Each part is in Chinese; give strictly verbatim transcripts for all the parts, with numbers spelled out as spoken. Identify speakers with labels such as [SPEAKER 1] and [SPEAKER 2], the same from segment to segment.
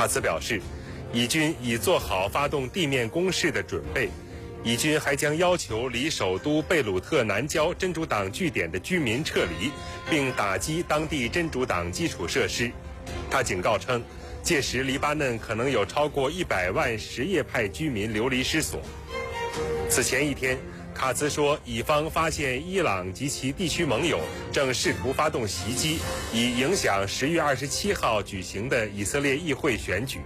[SPEAKER 1] 卡茨表示，以军已做好发动地面攻势的准备。以军还将要求离首都贝鲁特南郊真主党据点的居民撤离，并打击当地真主党基础设施。他警告称，届时黎巴嫩可能有超过一百万什叶派居民流离失所。此前一天，卡茨说，以方发现伊朗及其地区盟友正试图发动袭击，以影响十月二十七号举行的以色列议会选举。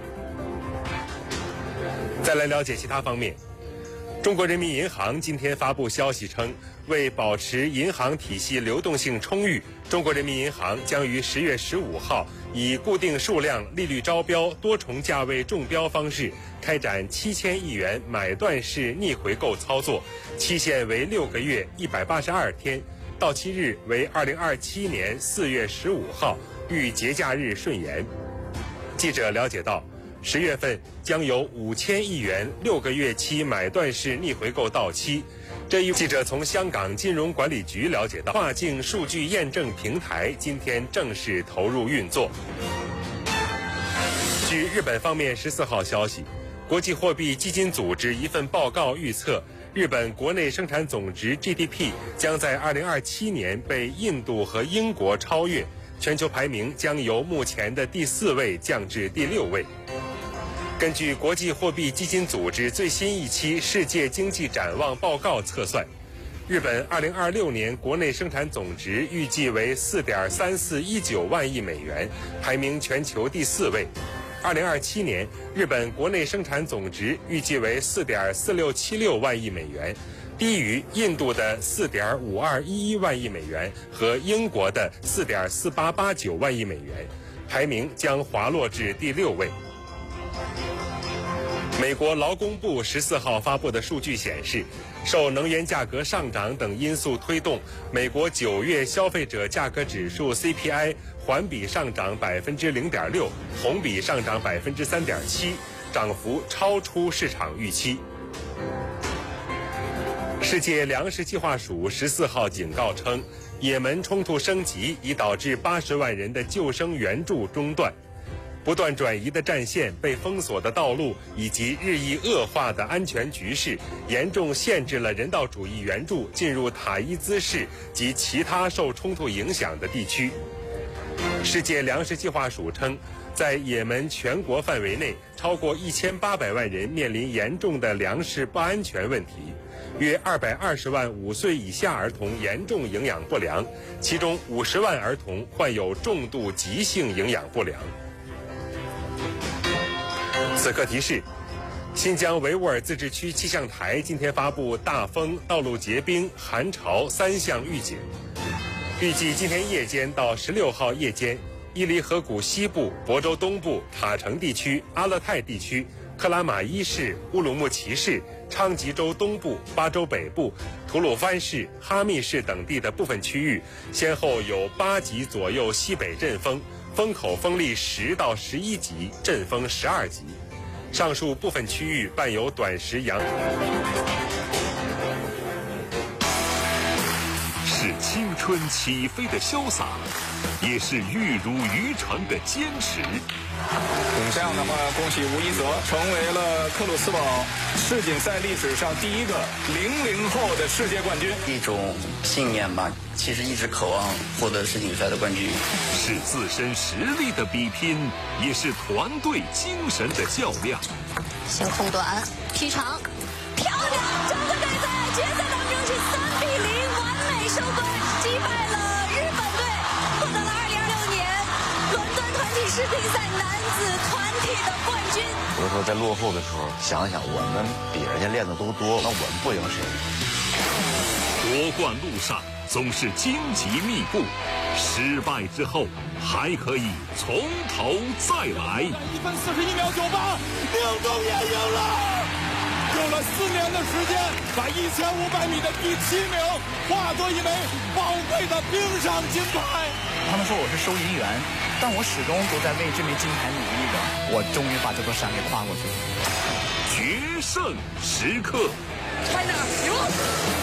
[SPEAKER 1] 再来了解其他方面。中国人民银行今天发布消息称，为保持银行体系流动性充裕，中国人民银行将于十月十五号以固定数量、利率招标、多重价位中标方式开展七千亿元买断式逆回购操作，期限为六个月一百八十二天，到期日为二零二七年四月十五号，遇节假日顺延。记者了解到，十月份将有五千亿元六个月期买断式逆回购到期。这一记者从香港金融管理局了解到，跨境数据验证平台今天正式投入运作。据日本方面十四号消息，国际货币基金组织一份报告预测，日本国内生产总值 G D P 将在二零二七年被印度和英国超越，全球排名将由目前的第四位降至第六位。根据国际货币基金组织最新一期世界经济展望报告测算，日本二零二六年国内生产总值预计为 四点三四一九万亿美元，排名全球第四位。二零二七年，日本国内生产总值预计为 四点四六七六万亿美元，低于印度的 四点五二一一万亿美元和英国的 四点四八八九万亿美元，排名将滑落至第六位。美国劳工部十四号发布的数据显示，受能源价格上涨等因素推动，美国九月消费者价格指数 C P I 环比上涨百分之零点六，同比上涨百分之三点七，涨幅超出市场预期。世界粮食计划署十四号警告称，也门冲突升级已导致八十万人的救生援助中断。不断转移的战线、被封锁的道路以及日益恶化的安全局势，严重限制了人道主义援助进入塔伊兹市及其他受冲突影响的地区。世界粮食计划署称，在也门全国范围内，超过一千八百万人面临严重的粮食不安全问题，约二百二十万五岁以下儿童严重营养不良，其中五十万儿童患有重度急性营养不良。此刻提示：新疆维吾尔自治区气象台今天发布大风、道路结冰、寒潮三项预警。预计今天夜间到十六号夜间，伊犁河谷西部、亳州东部、塔城地区、阿勒泰地区、克拉玛依市、乌鲁木齐市、昌吉州东部、巴州北部、吐鲁番市、哈密市等地的部分区域，先后有八级左右西北阵风，风口风力十到十一级，阵风十二级。上述部分区域伴有短时阳。
[SPEAKER 2] 是青春起飞的潇洒，也是玉如渔船的坚持。
[SPEAKER 3] 这样的话，恭喜吴一泽成为了克鲁斯堡世锦赛历史上第一个零零后的世界冠军。
[SPEAKER 4] 一种信念吧，其实一直渴望获得世锦赛的冠军。
[SPEAKER 2] 是自身实力的比拼，也是团队精神的较量。
[SPEAKER 5] 先控短，劈长，漂亮！整个队在决赛当中是三比零完美收官，击败了日本队，获得了二零二六年伦敦团体世锦赛男子团体的冠军。
[SPEAKER 6] 有的时候在落后的时候，想想我们比人家练的都多，那我们不赢谁？
[SPEAKER 2] 夺冠路上总是荆棘密布，失败之后还可以从头再来。
[SPEAKER 3] 一分四十一秒九八，宁中也赢了。用了四年的时间，把一千五百米的第七名化作一枚宝贵的冰上金牌。
[SPEAKER 7] 他们说我是收银员，但我始终都在为这枚金牌努力着。我终于把这座山给跨过去了。
[SPEAKER 2] 决胜时刻
[SPEAKER 5] China 赢了。